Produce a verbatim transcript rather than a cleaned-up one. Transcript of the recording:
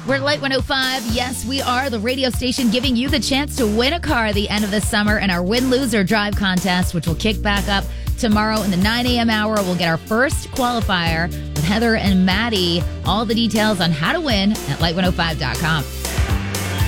We're at Light one oh five. Yes, we are the radio station giving you the chance to win a car at the end of the summer in our Win, Lose, or Drive contest, which will kick back up tomorrow in the nine a.m. hour. We'll get our first qualifier with Heather and Maddie. All the details on how to win at light one oh five dot com.